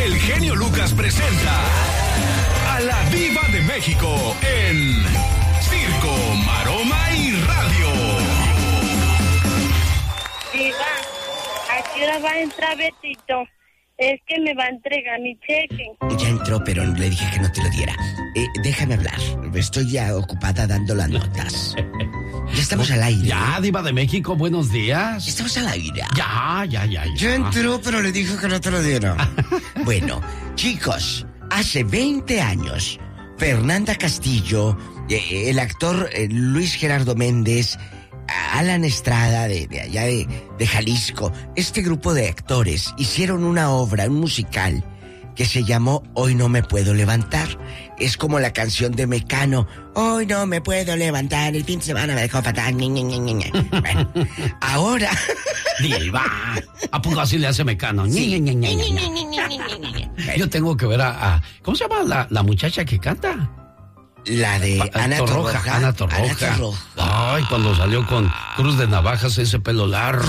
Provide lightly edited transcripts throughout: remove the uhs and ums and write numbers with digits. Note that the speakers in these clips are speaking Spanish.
el genio Lucas presenta a la Diva de México en Circo, Maroma y Radio. Diva, ¿a qué hora va a entrar Betito? Es que me va a entregar mi cheque. Ya entró, pero le dije que no te lo diera. Déjame hablar. Estoy ya ocupada dando las notas. Ya estamos al aire. Ya, Diva de México, buenos días. Estamos al aire. Ya. Ya entró, pero le dijo que no te lo diera. Bueno, chicos, hace 20 años, Fernanda Castillo, el actor Luis Gerardo Méndez, Alan Estrada de allá de Jalisco, este grupo de actores hicieron una obra, un musical que se llamó Hoy no me puedo levantar. Es como la canción de Mecano, Hoy no me puedo levantar, el fin de semana me dejó fatal. Bueno, ahora Diva, ¿a poco así le hace Mecano? Sí. Yo tengo que ver a ¿cómo se llama la muchacha que canta? La de Ana Torroja. Ana Torroja. Ay, cuando salió con Cruz de Navajas, ese pelo largo.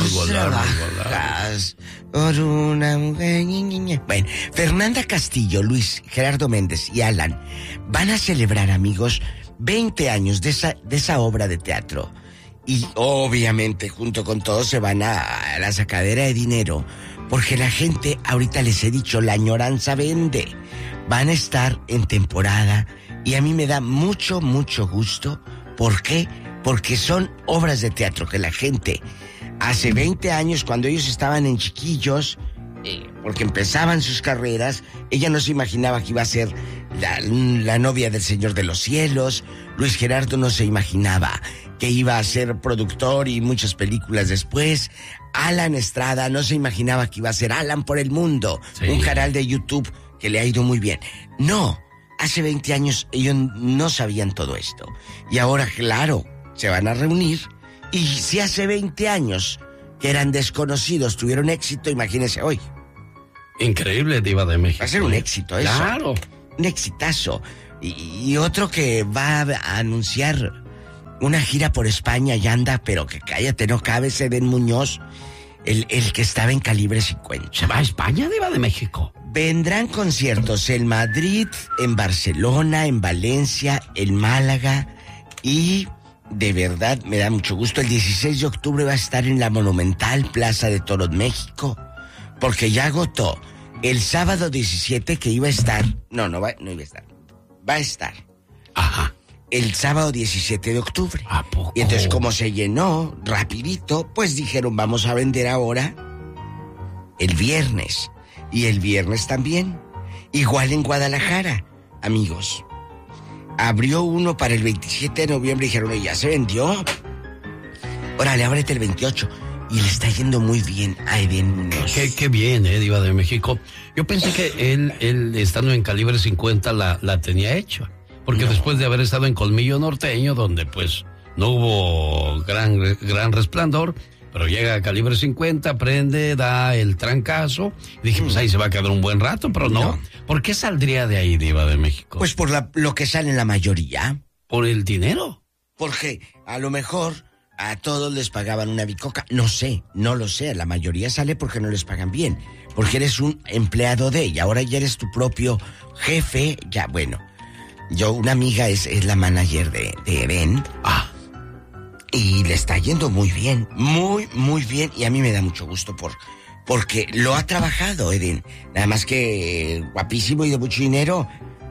Por una mujer. Bueno, Fernanda Castillo, Luis Gerardo Méndez y Alan van a celebrar, amigos, 20 años de esa obra de teatro. Y obviamente, junto con todos, se van a la sacadera de dinero. Porque la gente, ahorita les he dicho, la añoranza vende. Van a estar en temporada. Y a mí me da mucho gusto. ¿Por qué? Porque son obras de teatro que la gente, hace 20 años, cuando ellos estaban en chiquillos, porque empezaban sus carreras, ella no se imaginaba que iba a ser la novia del Señor de los Cielos. Luis Gerardo no se imaginaba que iba a ser productor y muchas películas después. Alan Estrada no se imaginaba que iba a ser Alan por el Mundo, sí. Un canal de YouTube que le ha ido muy bien. No. Hace 20 años ellos no sabían todo esto. Y ahora, claro, se van a reunir. Y si hace 20 años que eran desconocidos tuvieron éxito, imagínense hoy. Increíble, Diva de México. Va a ser un éxito eso. Claro. Un exitazo. Y otro que va a anunciar una gira por España y anda, pero que cállate, no cabe, Edén Muñoz, el que estaba en Calibre 50. ¿Se va a España, Diva de México? Vendrán conciertos en Madrid, en Barcelona, en Valencia, en Málaga y de verdad me da mucho gusto. El 16 de octubre va a estar en la Monumental Plaza de Toros, México, porque ya agotó. El sábado 17 que iba a estar, no iba a estar, va a estar. Ajá. El sábado 17 de octubre. ¿A poco? Y entonces como se llenó rapidito, pues dijeron vamos a vender ahora el viernes. Y el viernes también. Igual en Guadalajara, amigos. Abrió uno para el 27 de noviembre y dijeron, oye, ya se vendió. Órale, ábrete el 28. Y le está yendo muy bien a Edén Muñoz. Qué bien, Diva de México. Yo pensé que él estando en Calibre 50 la tenía hecha. Porque después de haber estado en Colmillo Norteño, donde pues no hubo gran resplandor, pero llega a Calibre 50, prende, da el trancazo. Y dije, pues ahí se va a quedar un buen rato, pero no. ¿Por qué saldría de ahí, Diva de México? Pues por lo que sale en la mayoría. ¿Por el dinero? Porque a lo mejor a todos les pagaban una bicoca. No sé, no lo sé. La mayoría sale porque no les pagan bien. Porque eres un empleado de ella. Ahora ya eres tu propio jefe. Ya, bueno. Una amiga es la manager de Edén. Y le está yendo muy bien, muy bien. Y a mí me da mucho gusto porque lo ha trabajado, Edén. Nada más que guapísimo y de mucho dinero.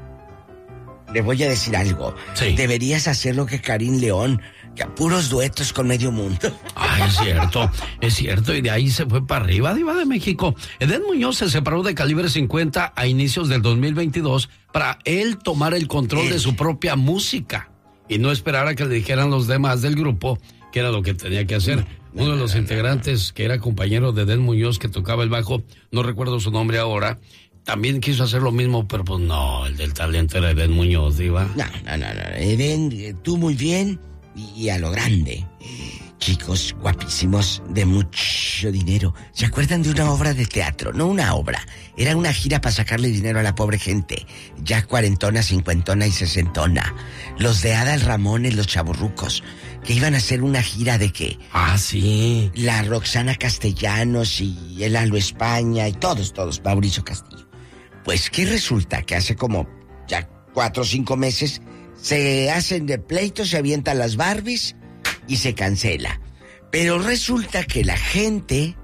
Le voy a decir algo. Sí. Deberías hacer lo que Karim León, que a puros duetos con medio mundo. Ay, es cierto. Y de ahí se fue para arriba, Diva de México. Edén Muñoz se separó de Calibre 50 a inicios del 2022 para él tomar el control de su propia música. Y no esperar a que le dijeran los demás del grupo que era lo que tenía que hacer. Uno de los integrantes, que era compañero de Edén Muñoz, que tocaba el bajo, no recuerdo su nombre ahora, también quiso hacer lo mismo, pero pues no, el del talento era Edén Muñoz, Diva. No. Edén, tú muy bien y a lo grande. Chicos guapísimos de mucho dinero. ¿Se acuerdan de una obra de teatro? No una obra. Era una gira para sacarle dinero a la pobre gente. Ya cuarentona, cincuentona y sesentona. Los de Adal Ramones, los chavorrucos, que iban a hacer una gira de qué. Ah, sí. La Roxana Castellanos y el Lalo España y todos, Mauricio Castillo. Pues que resulta que hace como ya 4 o 5 meses se hacen de pleitos, se avientan las Barbies y se cancela. Pero resulta que la gente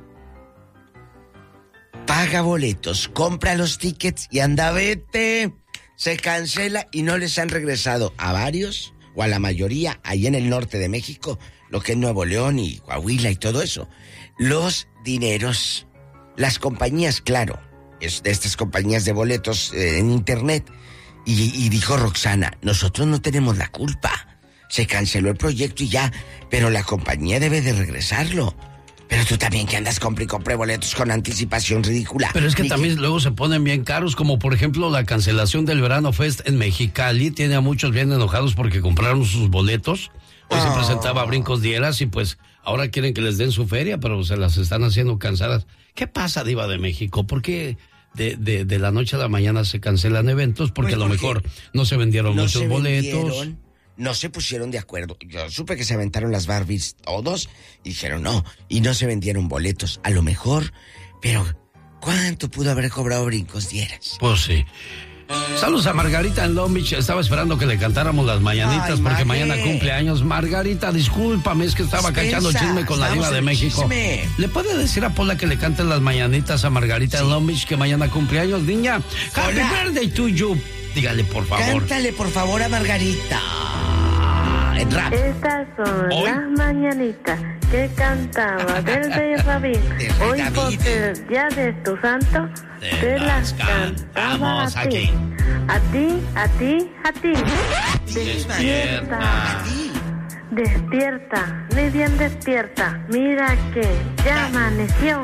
paga boletos, compra los tickets y anda, vete. Se cancela y no les han regresado a varios, o a la mayoría, ahí en el norte de México, lo que es Nuevo León y Coahuila y todo eso, los dineros. Las compañías, claro, de estas compañías de boletos en internet. Y dijo Roxana, nosotros no tenemos la culpa. Se canceló el proyecto y ya, pero la compañía debe de regresarlo. Pero tú también que andas compre y compre boletos con anticipación ridícula. Pero es que también luego se ponen bien caros, como por ejemplo la cancelación del Verano Fest en Mexicali. Tiene a muchos bien enojados porque compraron sus boletos. Hoy se presentaba Brincos Dieras y pues ahora quieren que les den su feria, pero se las están haciendo cansadas. ¿Qué pasa, Diva de México? ¿Por qué de la noche a la mañana se cancelan eventos? Porque a lo mejor no se vendieron muchos boletos. No se pusieron de acuerdo. Yo supe que se aventaron las Barbies todos y dijeron no, y no se vendieron boletos. A lo mejor, pero ¿cuánto pudo haber cobrado Brincos Dieras? Pues sí. Saludos a Margarita en Long Beach. Estaba esperando que le cantáramos las mañanitas. Ay, porque mañana cumple años. Margarita, discúlpame, es que estaba cachando chisme con la Diva de México. Chisme. ¿Le puede decir a Pola que le canten las mañanitas a Margarita en Long Beach, que mañana cumple años, niña? Happy birthday to you. Dígale, por favor. Cántale, por favor, a Margarita. En rap. Estas son las mañanitas que cantaba del Rey David. Hoy por ser día de tu santo, te las cantamos a ti. A ti, a ti, a ti. Despierta. Despierta, muy bien despierta. Mira que ya amaneció.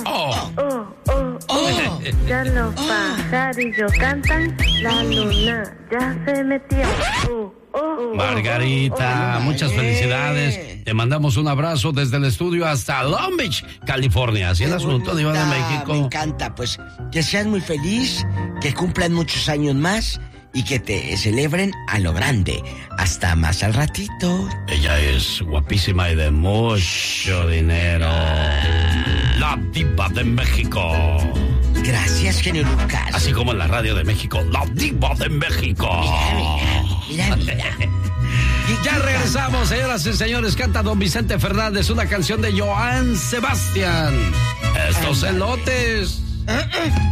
Ya los pajarillos cantan. La luna ya se metió. Margarita, muchas felicidades. Te mandamos un abrazo desde el estudio hasta Long Beach, California. Así el asunto, Diva de México. Me encanta, pues que seas muy feliz, que cumplan muchos años más y que te celebren a lo grande. Hasta más al ratito. Ella es guapísima y de mucho dinero. La Diva de México. Gracias, genio Lucas. Así como en la radio de México, La Diva de México. Mira. Ya regresamos, señoras y señores. Canta don Vicente Fernández, una canción de Joan Sebastián. Estos elotes.